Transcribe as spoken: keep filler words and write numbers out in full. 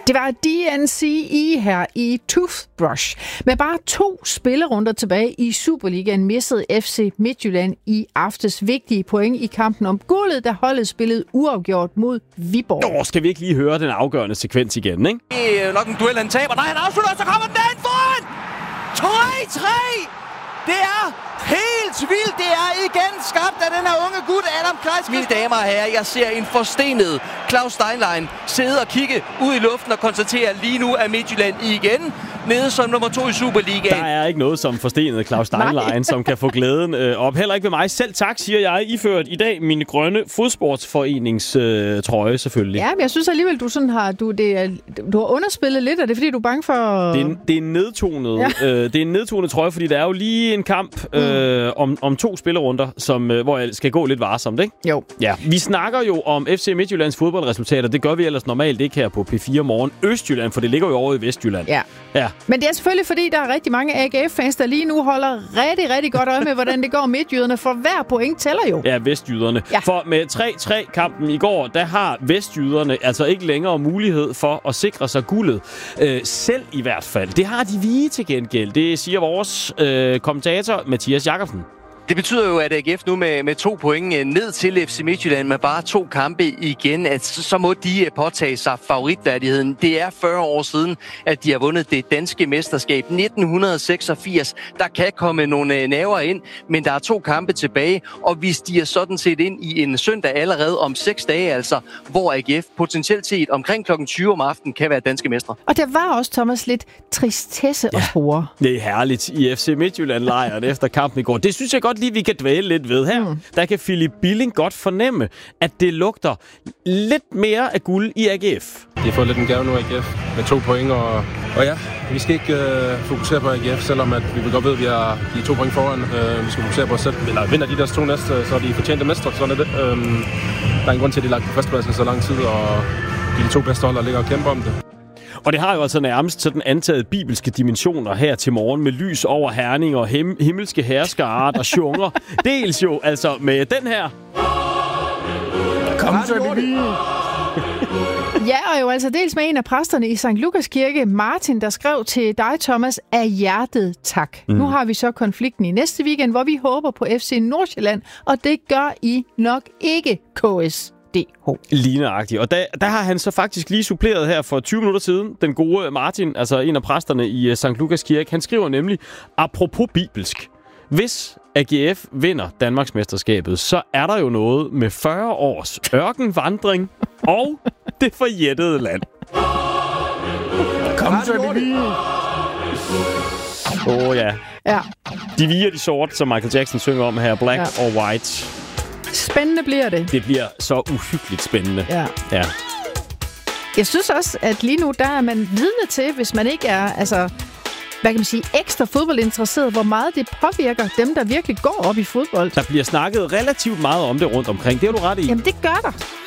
Det var D N C E her i Toothbrush. Med bare to spillerunder tilbage i Superligaen missede F C Midtjylland i aftes vigtige point i kampen om guldet, da holdet spillede uafgjort mod Viborg. Nå, skal vi ikke lige høre den afgørende sekvens igen, ikke? Det er nok en duel, han taber. Nej, han afslutter, så kommer den derinde foran! tre tre! Det er helt vildt. Det er igen skabt af den her unge gut, Adam Kleis. Mine damer og herrer, jeg ser en forstenet Claus Steinlein sidde og kigge ud i luften og konstatere, at lige nu er Midtjylland igen nede som nummer to i Superligaen. Der er ikke noget som forstenet Claus Steinlein, som kan få glæden øh, op. Heller ikke ved mig. Selv tak, siger jeg. Iført i dag min grønne fodsportsforeningstrøje, øh, trøje, selvfølgelig. Ja, men jeg synes alligevel, du sådan har, du, det er, du har underspillet lidt, og det er fordi, du er bange for... Det er, det er nedtonet. Ja. Øh, det er en nedtonet trøje, fordi der er jo lige en kamp øh, om, om to spillerunder, som, øh, hvor jeg skal gå lidt varsomt, ikke? Jo. Ja. Vi snakker jo om F C Midtjyllands fodboldresultater. Det gør vi ellers normalt ikke her på P fire Morgen. Østjylland, for det ligger jo over i Vestjylland. Ja. Ja. Men det er selvfølgelig, fordi der er rigtig mange A G F-fans, der lige nu holder rigtig, rigtig godt øje med, hvordan det går midtjyderne, for hver point tæller jo. Ja, vestjyderne. Ja. For med tre tre-kampen i går, der har vestjyderne altså ikke længere mulighed for at sikre sig guldet. Øh, selv i hvert fald. Det har de hvide til gengæld. Det siger vores øh, kommentator Mathias Jakobsen. Det betyder jo, at A G F nu med, med to point ned til F C Midtjylland med bare to kampe igen, at så må de påtage sig favoritværdigheden. Det er fyrre år siden, at de har vundet det danske mesterskab nitten seksogfirs. Der kan komme nogle naver ind, men der er to kampe tilbage, og vi stiger sådan set ind i en søndag allerede om seks dage, altså, hvor A G F potentielt set omkring klokken tyve om aftenen kan være danske mestre. Og der var også, Thomas, lidt tristesse ja, at spore. Det er herligt i F C Midtjylland-lejren efter kampen i går. Det synes jeg godt lige, vi kan dvæle lidt ved her. Mm. Der kan Philip Billing godt fornemme, at det lugter lidt mere af guld i A G F. De har fået lidt en gave nu, A G F, med to point, og, og ja, vi skal ikke øh, fokusere på A G F, selvom at vi vil godt ved, at vi har de to point foran. Øh, vi skal fokusere på os selv. Eller vinder de der to næste, så er de fortjente mestre, sådan er det. Øh, der er en grund til, at de har lagt på førstepladsen så lang tid, og de er de to bedste hold, der ligger og kæmper om det. Og det har jo altså nærmest sådan antaget bibelske dimensioner her til morgen med lys over Herning og him- himmelske herskare, der sjunger. Dels jo altså med den her. Kom så det lige. Ja, og jo altså dels med en af præsterne i Sankt Lukas Kirke, Martin, der skrev til dig, Thomas, af hjertet tak. Mm. Nu har vi så konflikten i næste weekend, hvor vi håber på F C Nordsjælland, og det gør I nok ikke, K S D H. Ligneragtigt. Og der, der har han så faktisk lige suppleret her for tyve minutter siden, den gode Martin, altså en af præsterne i Sankt Lukas Kirke. Han skriver nemlig, apropos bibelsk, hvis A G F vinder Danmarksmesterskabet, så er der jo noget med fyrre års ørkenvandring og det forjættede land. Kom så det lige. Åh oh, ja. Ja. De viger de sort, som Michael Jackson synger om her, black ja. or white. Spændende bliver det. Det bliver så uhyggeligt spændende. Ja. Ja. Jeg synes også, at lige nu, der er man vidne til, hvis man ikke er, altså, hvad kan man sige, ekstra fodboldinteresseret, hvor meget det påvirker dem, der virkelig går op i fodbold. Der bliver snakket relativt meget om det rundt omkring. Det har du ret i. Jamen, det gør der.